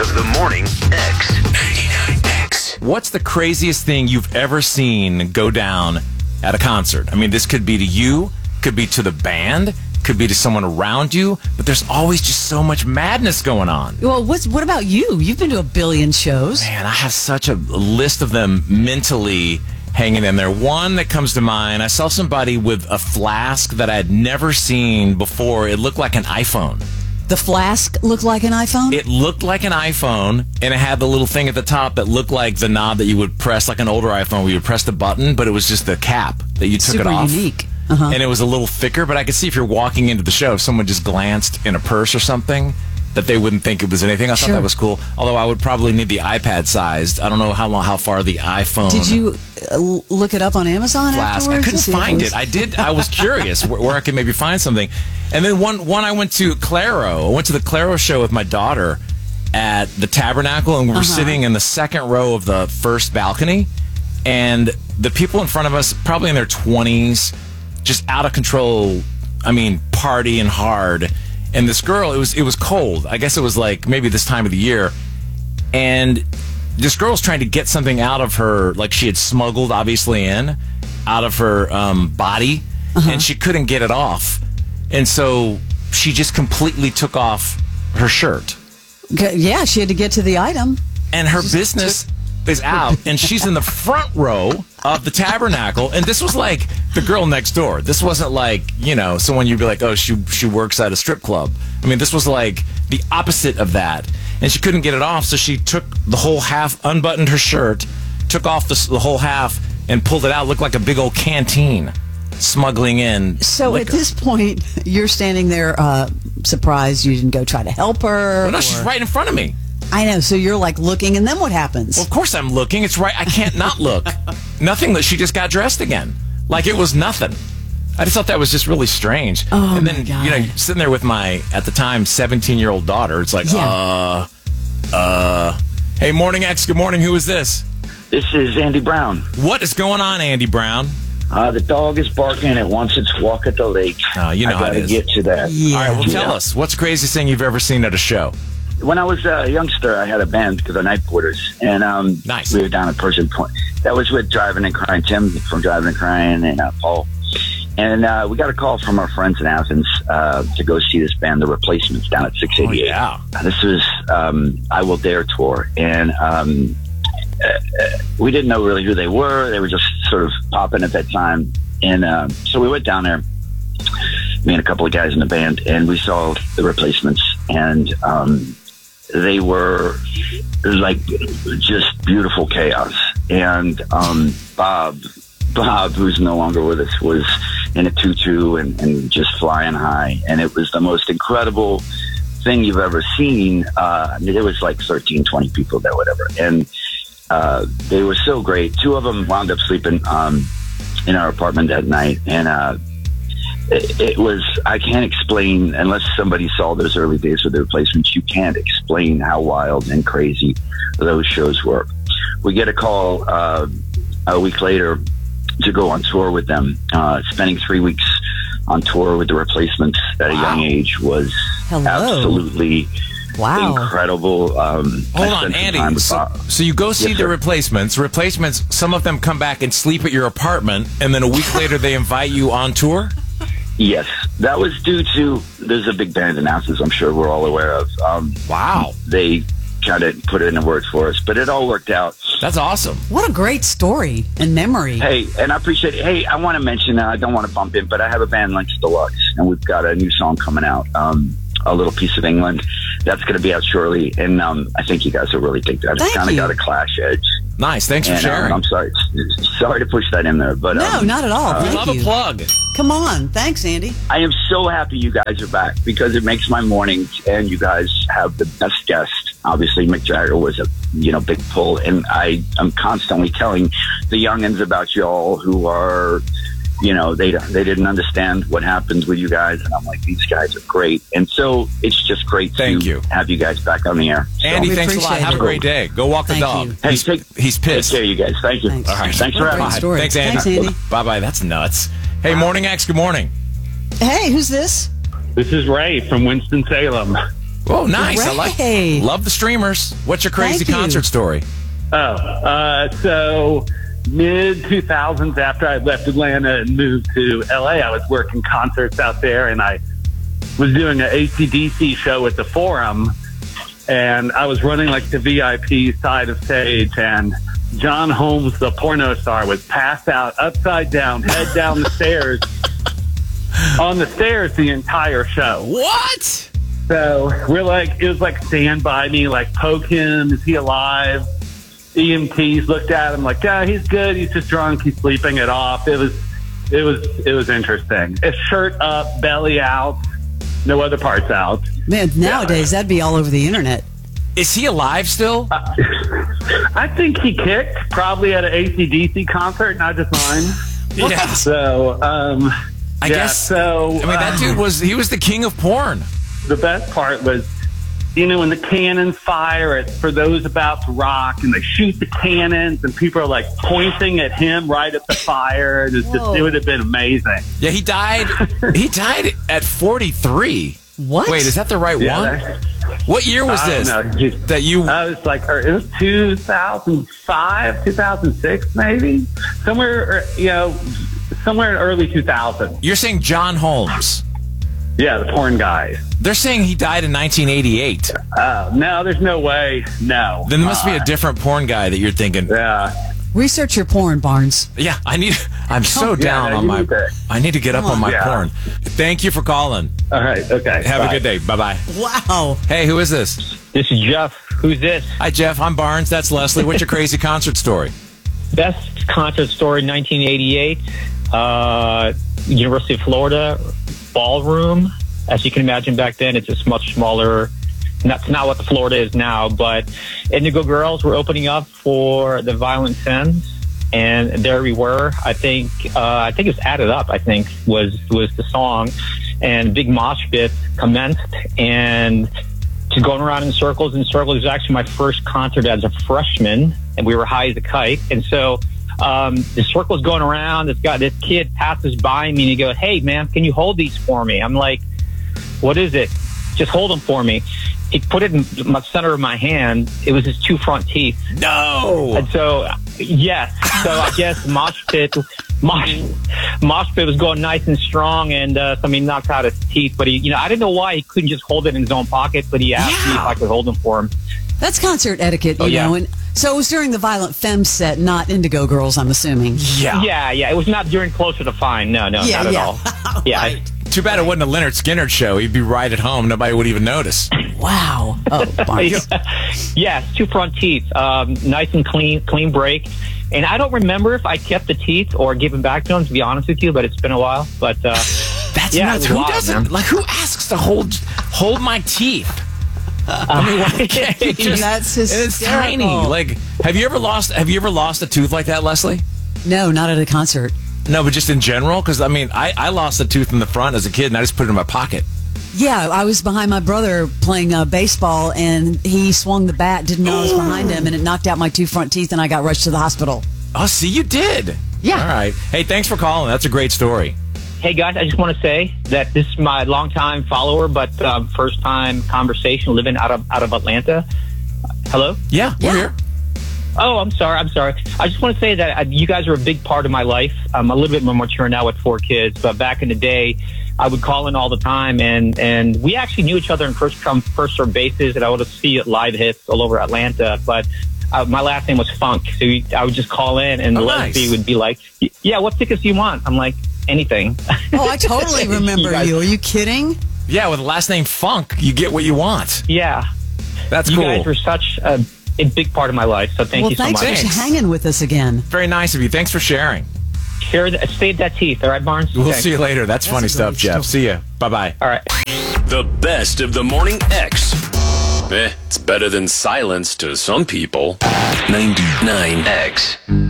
of the Morning X. 99X. What's the craziest thing you've ever seen go down at a concert? I mean, this could be to you, could be to the band, could be to someone around you, but there's always just so much madness going on. Well, what about you? You've been to a billion shows. Man, I have such a list of them mentally hanging in there. One that comes to mind, I saw somebody with a flask that I had never seen before. It looked like an iPhone. The flask looked like an iPhone? It looked like an iPhone, and it had the little thing at the top that looked like the knob that you would press, like an older iPhone, where you would press the button, but it was just the cap that you took it off. Super unique. And it was a little thicker, but I could see if you're walking into the show, if someone just glanced in a purse or something, that they wouldn't think it was anything. I thought that was cool. Although I would probably need the iPad sized. I don't know how far the iPhone. Did you look it up on Amazon flask. afterwards? I couldn't find it. I did. I was curious where I could maybe find something. And then one I went to Claro. I went to the Claro show with my daughter at the Tabernacle, and we were sitting in the second row of the first balcony. And the people in front of us, probably in their 20s, just out of control. I mean, partying hard. And this girl, it was cold. I guess it was like maybe this time of the year. And this girl was trying to get something out of her, like she had smuggled, obviously, out of her body. And she couldn't get it off. And so she just completely took off her shirt. Yeah, she had to get to the item. And her business is out, and she's in the front row of the Tabernacle, and this was like the girl next door. This wasn't like, someone you'd be like, oh, she works at a strip club. I mean, this was like the opposite of that, and she couldn't get it off, so she took the whole half, unbuttoned her shirt, took off the whole half, and pulled it out. It looked like a big old canteen smuggling in So liquor. at this point, you're standing there surprised you didn't go try to help her? Well, no, she's right in front of me. I know, so you're like looking, and then what happens? Well, of course I'm looking. It's right. I can't not look. Nothing that she just got dressed again. Like it was nothing. I just thought that was just really strange. Oh, and then, my God. Sitting there with my, at the time, 17-year-old daughter, it's like, hey, Morning X, good morning. Who is this? This is Andy Brown. What is going on, Andy Brown? The dog is barking. It wants its walk at the lake. You know I how it gotta is. get to that. Yeah. All right, well, tell us. What's the craziest thing you've ever seen at a show? When I was a youngster, I had a band because of Night Porters, and Nice. we were down at Persian Point. That was with Driving and Crying, Tim from Driving and Crying, and Paul. And we got a call from our friends in Athens to go see this band, The Replacements, down at 688. Oh, yeah. This was I Will Dare tour, and we didn't know really who they were. They were just sort of popping at that time. And so we went down there, me and a couple of guys in the band, and we saw The Replacements, and they were like just beautiful chaos. And Bob, who's no longer with us, was in a tutu and just flying high. And it was the most incredible thing you've ever seen. There was like 13, 20 people there, whatever. And they were so great. Two of them wound up sleeping in our apartment that night. And it was, I can't explain, unless somebody saw those early days with The Replacements, you can't explain how wild and crazy those shows were. We get a call a week later to go on tour with them. Spending 3 weeks on tour with The Replacements at a young age was absolutely incredible. Hold on, Andy. So you go see The Replacements. Replacements, some of them come back and sleep at your apartment, and then a week later they invite you on tour? Yes, that was due to, there's a big band in Athens I'm sure we're all aware of. Wow. They kind of put it in words for us, but it all worked out. That's awesome. What a great story and memory. Hey, and I appreciate it. Hey, I want to mention, I don't want to bump in, but I have a band, Lynx Deluxe, and we've got a new song coming out, A Little Piece of England. That's going to be out shortly, and I think you guys will really dig that. It's kind of got a Clash edge. Nice, thanks for sharing. I'm sorry to push that in there, but no, not at all. We love a plug. Come on, thanks, Andy. I am so happy you guys are back because it makes my mornings, and you guys have the best guest. Obviously, Mick Jagger was a big pull, and I'm constantly telling the youngins about y'all who are, they didn't understand what happened with you guys, and I'm like, these guys are great, and so it's just great to have you guys back on the air. So, Andy, thanks a lot. Have a great day. Go walk the dog. Hey, he's pissed. Take care, you guys. Thank you. Thanks. All right. Thanks for having me. Thanks, Andy. Thanks, Andy. Bye-bye. That's nuts. Hey, Morning X, good morning. Hey, who's this? This is Ray from Winston-Salem. Oh, nice. Hooray. Love the streamers. What's your crazy Thank you. concert story? So mid-2000s, after I left Atlanta and moved to LA, I was working concerts out there, and I was doing an AC/DC show at the Forum, and I was running like the VIP side of stage, and John Holmes, the porno star, was passed out upside down, head down the stairs, on the stairs the entire show. What? So it was like Stand By Me, like poke him, is he alive? EMTs looked at him like, yeah, he's good, he's just drunk, he's sleeping it off. It was interesting. His shirt up, belly out, no other parts out. Man, nowadays that'd be all over the internet. Is he alive still? I think he kicked probably at an AC/DC concert, not just mine. Yeah. So, I guess. So, I mean, that dude was the king of porn. the best part was, when the cannons fire, it's for those about to rock, and they shoot the cannons, and people are like pointing at him right at the fire. It would have been amazing. Yeah, he died. He died at 43. What? Wait, is that the right one? What year was this? That you? I was like, it was 2005, 2006, maybe somewhere in early 2000. You're saying John Holmes? Yeah, the porn guy. They're saying he died in 1988. No, there's no way. No. Then there must be a different porn guy that you're thinking. Yeah. Research your porn, Barnes. Yeah, I'm so down on my. I need to get up on my porn. Thank you for calling. All right. Okay. Have a good day. Bye-bye. Wow. Hey, who is this? This is Jeff. Who's this? Hi, Jeff. I'm Barnes. That's Leslie. What's your crazy concert story? Best concert story, 1988. University of Florida ballroom. As you can imagine, back then it's just much smaller. That's not what the Florida is now, but Indigo Girls were opening up for the Violent Femmes, and there we were. I think it's Added Up, I think, was the song, and big mosh pit commenced, and just going around in circles and circles. It was actually my first concert as a freshman, and we were high as a kite, and so the circle's going around. This kid passes by me, and he goes, "Hey, man, can you hold these for me?" I'm like, "What is it?" "Just hold them for me." He put it in the center of my hand. It was his two front teeth. No. And so, yes. So I guess mosh pit was going nice and strong, and he knocked out his teeth. But he, I didn't know why he couldn't just hold it in his own pocket. But he asked me if I could hold them for him. That's concert etiquette, you know. And so it was during the Violent Femmes set, not Indigo Girls, I'm assuming. Yeah. It was not during Closer to Fine. No, not at all. Yeah. Right. Too bad it wasn't a Leonard Skinner show. He'd be right at home. Nobody would even notice. Wow. Oh, Barnes. Yes, two front teeth. Nice and clean break. And I don't remember if I kept the teeth or gave them back to him, to be honest with you, but it's been a while. But that's nuts. Who doesn't? Like, who asks to hold my teeth? I mean, why can't you just, that's hysterical. It's tiny. Like, have you ever lost a tooth like that, Leslie? No, not at a concert. No, but just in general? Because, I mean, I lost a tooth in the front as a kid, and I just put it in my pocket. Yeah, I was behind my brother playing baseball, and he swung the bat, didn't know I was behind him, and it knocked out my two front teeth, and I got rushed to the hospital. Oh, see, you did. Yeah. All right. Hey, thanks for calling. That's a great story. Hey, guys, I just want to say that this is my longtime follower, but first-time conversation living out of Atlanta. Hello? Yeah, we're here. Oh, I'm sorry. I just want to say that you guys are a big part of my life. I'm a little bit more mature now with 4 kids, but back in the day, I would call in all the time, and we actually knew each other in first served basis, and I would see live hits all over Atlanta, but my last name was Funk, so I would just call in, and Leslie would be like, "Yeah, what tickets do you want?" I'm like, "Anything." Oh, I totally remember you. Are you kidding? Yeah, with the last name Funk, you get what you want. Yeah. That's cool. You guys were such a big part of my life, so thank you so much. Well, thanks for hanging with us again. Very nice of you. Thanks for sharing. Save that teeth, all right, Barnes? We'll see you later. That's funny stuff, Jeff. See ya. Bye-bye. All right. The best of the Morning X. It's better than silence to some people. 99X.